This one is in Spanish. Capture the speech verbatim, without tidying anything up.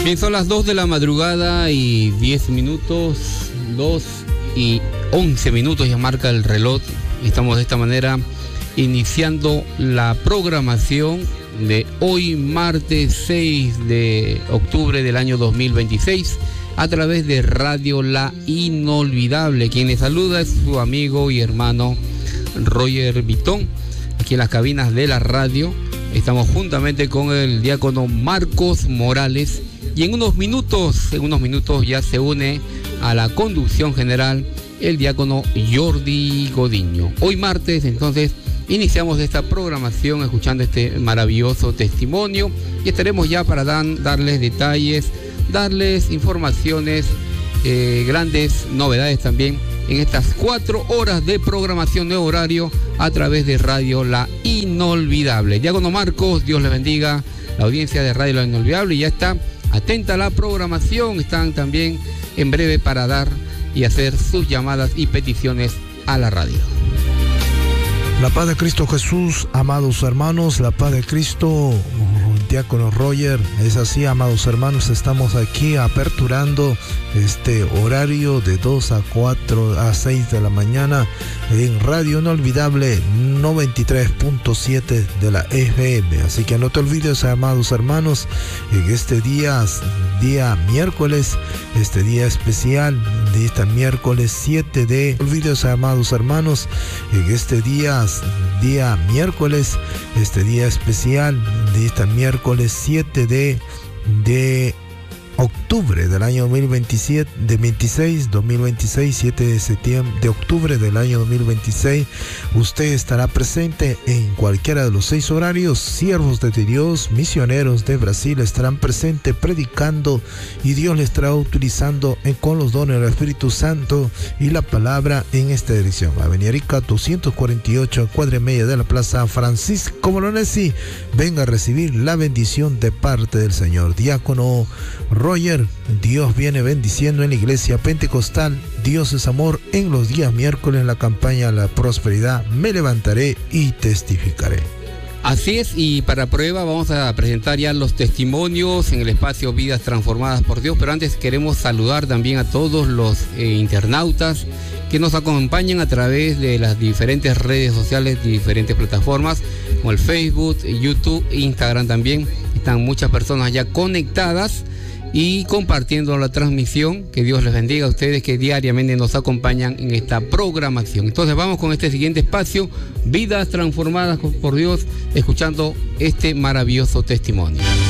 Bien, son las dos de la madrugada y diez minutos, dos y once minutos ya marca el reloj. Estamos de esta manera iniciando la programación de hoy, martes seis de octubre del año dos mil veintiséis, a través de Radio La Inolvidable. Quien les saluda es su amigo y hermano Roger Vitón, aquí en las cabinas de la radio. Estamos juntamente con el diácono Marcos Morales, y en unos minutos, en unos minutos ya se une a la conducción general el diácono Jordi Godiño. Hoy martes, entonces, iniciamos esta programación escuchando este maravilloso testimonio, y estaremos ya para dan, darles detalles, darles informaciones, eh, grandes novedades también en estas cuatro horas de programación de horario a través de Radio La Inolvidable. Diácono Marcos, Dios les bendiga, la audiencia de Radio La Inolvidable, y ya está atenta a la programación. Están también en breve para dar y hacer sus llamadas y peticiones a la radio. La paz de Cristo Jesús, amados hermanos, la paz de Cristo, diácono Roger. Es así, amados hermanos, estamos aquí aperturando este horario de dos a cuatro a seis de la mañana en Radio Inolvidable noventa y tres punto siete de la F M. Así que no te olvides, amados hermanos, en este día, día miércoles, este día especial de este miércoles siete de... No olvides, amados hermanos, en este día, día miércoles, este día especial de este miércoles siete de... de octubre del año dos mil veintisiete, de veintiséis, dos mil veintiséis, siete de septiembre, de octubre del año dos mil veintiséis. Usted estará presente en cualquiera de los seis horarios. Siervos de Dios, misioneros de Brasil estarán presentes predicando, y Dios les estará utilizando en, con los dones del Espíritu Santo y la palabra en esta dirección. Avenida Arica doscientos cuarenta y ocho, cuadra y media de la Plaza Francisco Molonesi. Venga a recibir la bendición de parte del Señor. Diácono Roger, Dios viene bendiciendo en la iglesia pentecostal. Dios es amor. En los días miércoles, en la campaña La Prosperidad, me levantaré y testificaré. Así es, y para prueba vamos a presentar ya los testimonios en el espacio Vidas Transformadas por Dios, pero antes queremos saludar también a todos los eh, internautas que nos acompañan a través de las diferentes redes sociales, diferentes plataformas, como el Facebook, YouTube, Instagram también. Están muchas personas ya conectadas y compartiendo la transmisión. Que Dios les bendiga a ustedes que diariamente nos acompañan en esta programación. Entonces vamos con este siguiente espacio, Vidas Transformadas por Dios, escuchando este maravilloso testimonio.